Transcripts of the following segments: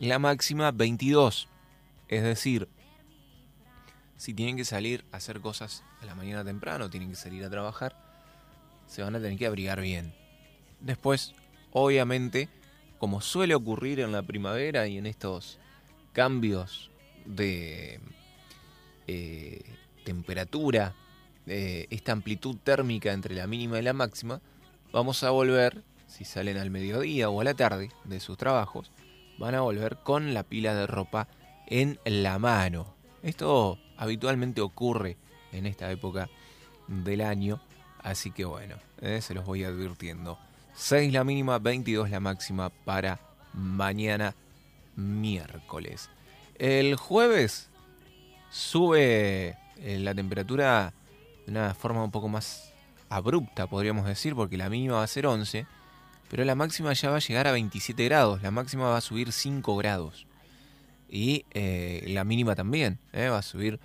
la máxima 22. Es decir, si tienen que salir a hacer cosas a la mañana temprano, tienen que salir a trabajar, se van a tener que abrigar bien. Después, obviamente, como suele ocurrir en la primavera y en estos cambios de temperatura, esta amplitud térmica entre la mínima y la máxima, vamos a volver, si salen al mediodía o a la tarde de sus trabajos, van a volver con la pila de ropa en la mano. Esto habitualmente ocurre en esta época del año, así que bueno, se los voy advirtiendo. 6 la mínima, 22 la máxima para mañana miércoles. El jueves sube la temperatura de una forma un poco más abrupta, podríamos decir, porque la mínima va a ser 11, pero la máxima ya va a llegar a 27 grados. La máxima va a subir 5 grados. Y la mínima también, va a subir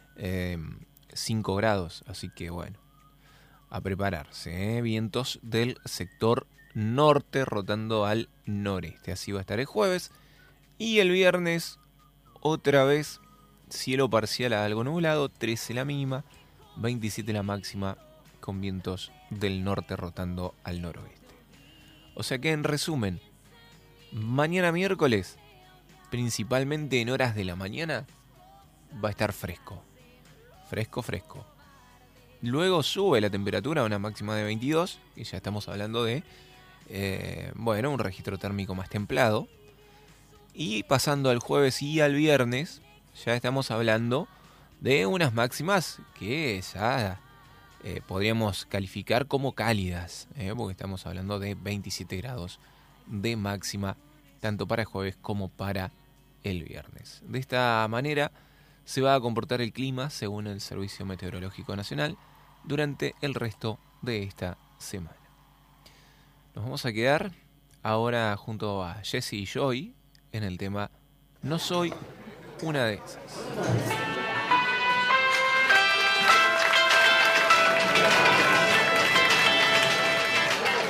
5 grados. Así que bueno, a prepararse. Vientos del sector norte rotando al noreste. Así va a estar el jueves. Y el viernes, otra vez, cielo parcial a algo nublado. 13 la mínima, 27 la máxima, con vientos del norte rotando al noroeste. O sea que en resumen, mañana miércoles, principalmente en horas de la mañana, va a estar fresco. Fresco, fresco. Luego sube la temperatura a una máxima de 22, y ya estamos hablando de, un registro térmico más templado. Y pasando al jueves y al viernes, ya estamos hablando de unas máximas que ya podríamos calificar como cálidas, porque estamos hablando de 27 grados de máxima, tanto para el jueves como para el viernes. De esta manera se va a comportar el clima, según el Servicio Meteorológico Nacional, durante el resto de esta semana. Nos vamos a quedar ahora junto a Jesse y Joy en el tema No soy una de esas.